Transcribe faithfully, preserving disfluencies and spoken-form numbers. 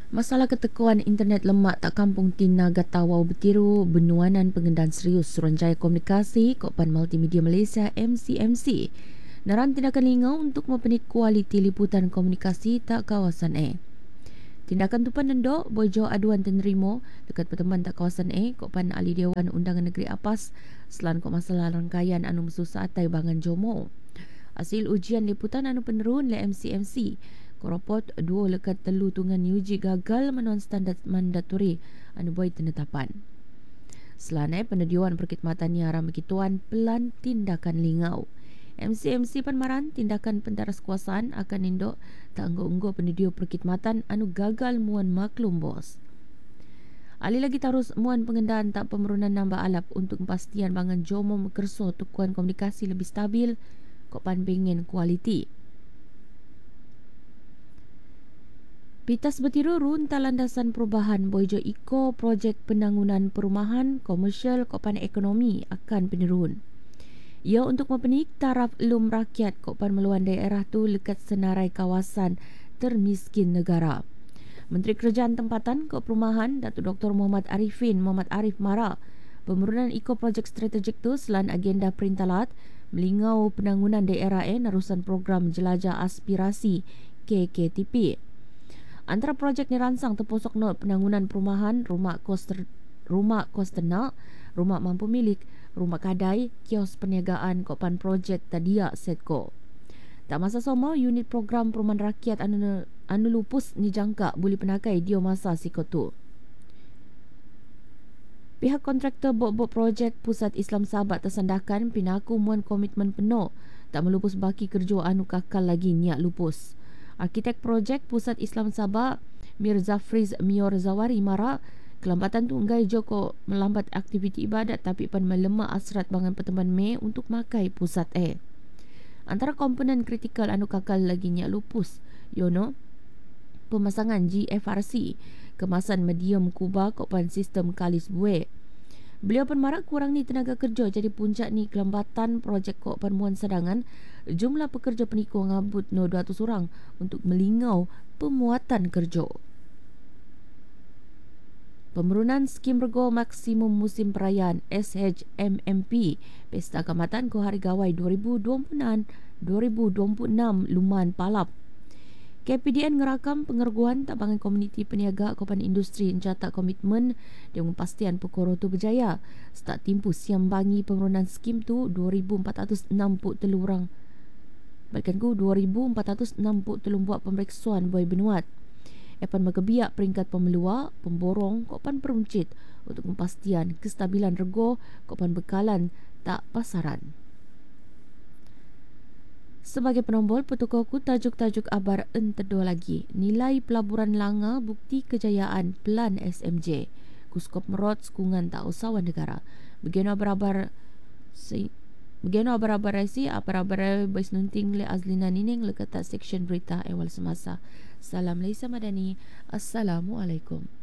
Masalah ketekuan internet lemak tak kampung Tinaga Tawau bertiru benuanan pengendalian serius Suruhanjaya Komunikasi Kopan Multimedia Malaysia M C M C. Naran tindakan lingau untuk mempenik kualiti liputan komunikasi tak kawasan A. Tindakan tupan nendok bojo aduan tenerimo dekat pertemuan tak kawasan A Kopan Ahli Dewan Undangan Negeri Apas selan kok masalah rangkaian anu mesusah atai bangan Jomo. Hasil ujian liputan anu penerun le M C M C Koropot dua lekat telu tungan uji gagal menuan standard mandatori anu buat penetapan. Selanai penediuan perkhidmatan yang ramai kituan pelan tindakan lingau. M C M C Panmaran tindakan penteras kuasaan akan indok tak anggo-anggo penediu perkhidmatan anu gagal muan maklum bos. Ali lagi tarus muan pengendaan tak pemerunan nambah alap untuk kepastian bangan Jomo mekerso tukuan komunikasi lebih stabil kok panbingin kualiti. Pitas bertiru runta landasan perubahan Boijo Iko projek penangunan perumahan komersial kopan ekonomi akan penirun. Ia untuk mempenik taraf lum rakyat kopan meluan daerah tu lekat senarai kawasan termiskin negara. Menteri Kerajaan Tempatan Kop Perumahan Datuk Doktor Muhammad Arifin Muhammad Arif Mara pemerunan Iko projek strategik tu selan agenda perintalat melingau penangunan daerah eh narusan program jelajah aspirasi K K T P. Antara projek ni ransang terposok not penangunan perumahan, rumah kos ter, rumah kos ternak, rumah mampu milik, rumah kadai, kios perniagaan kopan projek Tadia Setco. Tak masa sama unit program perumahan rakyat anu, anu lupus ni jangka boleh penakai dio masa sikotu. Pihak kontraktor bot-bot projek Pusat Islam Sabak tersandakan pinaku muan komitmen penuh tak melupus baki kerja anu kakal lagi niat lupus. Arkitek projek Pusat Islam Sabak Mir Zafriz Mior Zawari Mara kelambatan tu enggai joko melambat aktiviti ibadat tapi pan melemah asrat bangan pertemuan Mei untuk makai pusat air. Antara komponen kritikal anu kakal lagi niat lupus yono pemasangan G F R C kemasan medium kuba kopan sistem kalis buih. Beliau penmarak kurang ni tenaga kerja jadi puncak ni kelambatan projek kok permuan sadangan jumlah pekerja peniku ngabut no dua ratus orang untuk melingau pemuatan kerja. Pemerunan skim rego maksimum musim perayaan S H M M P Pesta Kaamatan ko Hari Gawai dua ribu dua puluh enam dua ribu dua puluh enam Luman Palap. K P D N ngerakam pengerguan tabangan komuniti peniaga kopan industri mencatat komitmen dengan pastian perkara tu berjaya. Start timpu siam bangi pemerunan skim tu dua ribu empat ratus enam puluh tiga orang. Bahkan ku dua ribu empat ratus enam puluh tiga buat pemeriksaan boy benuat. Epan megebiak peringkat pemelua, pemborong kopan peruncit untuk kepastian kestabilan rego kopan bekalan tak pasaran. Sebagai penombol petukarku tajuk-tajuk abar entedo lagi. Nilai pelaburan Langa bukti kejayaan Plan S M J. Kuskop Merot Sekungan tak usahawan negara. Begino abar-abar si Begino abar-abar si abar-abar bais nunting le Azlina Nining le kata seksyen berita awal semasa. Salam Laisa Madani. Assalamualaikum.